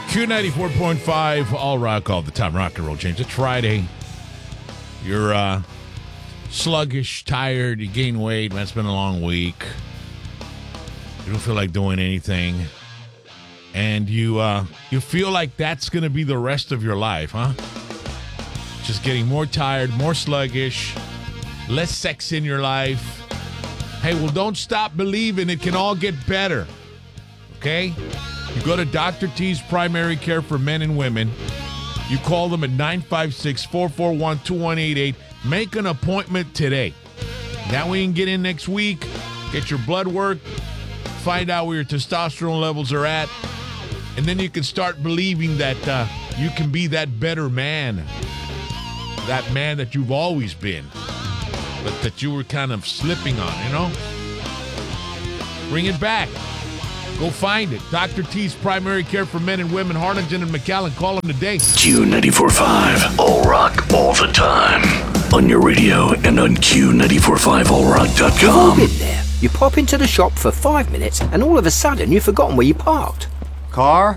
Q94.5, all rock all the time. Rock and roll, James. It's Friday. You're sluggish, tired, you gain weight. Man, it's been a long week. You don't feel like doing anything. And you feel like that's going to be the rest of your life, huh? Just getting more tired, more sluggish, less sex in your life. Hey, well, don't stop believing it can all get better, okay? You go to Dr. T's Primary Care for Men and Women. You call them at 956-441-2188. Make an appointment today. That way you can get in next week, get your blood work, find out where your testosterone levels are at, and then you can start believing that you can be that better man, that man that you've always been, but that you were kind of slipping on, you know? Bring it back. Go find it. Dr. T's Primary Care for Men and Women, Harlingen and McAllen. Call them today. Q94.5, all rock, all the time. On your radio and on Q945allrock.com. You've all been there. You pop into the shop for 5 minutes and all of a sudden you've forgotten where you parked. Car.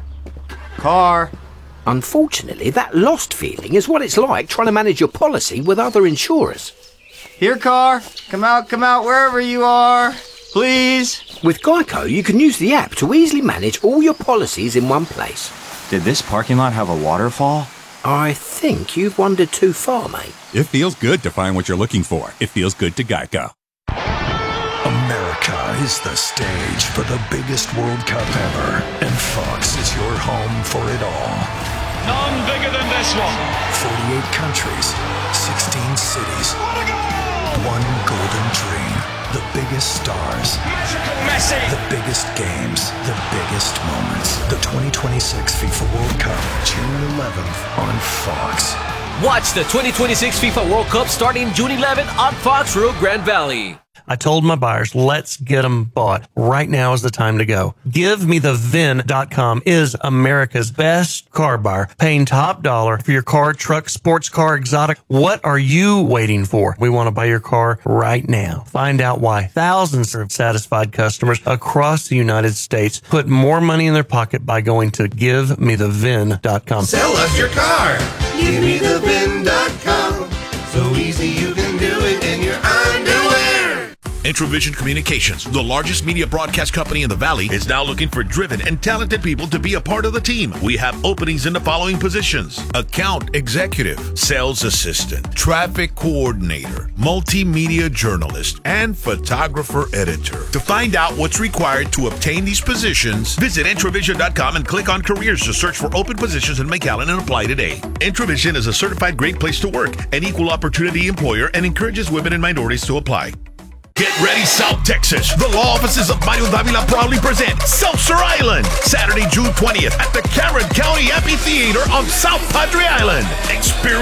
Unfortunately, that lost feeling is what it's like trying to manage your policy with other insurers. Here, car. Come out, wherever you are. Please. With Geico, you can use the app to easily manage all your policies in one place. Did this parking lot have a waterfall? I think you've wandered too far, mate. It feels good to find what you're looking for. It feels good to Geico. America is the stage for the biggest World Cup ever, and Fox is your home for it all. None bigger than this one. 48 countries, 16 cities, one golden dream. The biggest stars, Magical Messi. the biggest games, the biggest moments. The 2026 FIFA World Cup, June 11th on Fox. Watch the 2026 FIFA World Cup starting June 11th on Fox Rio Grande Valley. I told my buyers, let's get them bought. Right now is the time to go. GiveMeTheVin.com is America's best car buyer, paying top dollar for your car, truck, sports car, exotic. What are you waiting for? We want to buy your car right now. Find out why thousands of satisfied customers across the United States put more money in their pocket by going to GiveMeTheVin.com. Sell us your car. GiveMeTheVin.com. So easy you can do it in your underwear. Introvision Communications, the largest media broadcast company in the Valley, is now looking for driven and talented people to be a part of the team. We have openings in the following positions: account executive, sales assistant, traffic coordinator, multimedia journalist, and photographer editor. To find out what's required to obtain these positions, visit Introvision.com and click on careers to search for open positions in McAllen and apply today. Introvision is a certified great place to work, an equal opportunity employer, and encourages women and minorities to apply. Get ready, South Texas. The law offices of Mario Davila proudly present Seltzer Island, Saturday, June 20th at the Cameron County Amphitheater on South Padre Island. Experience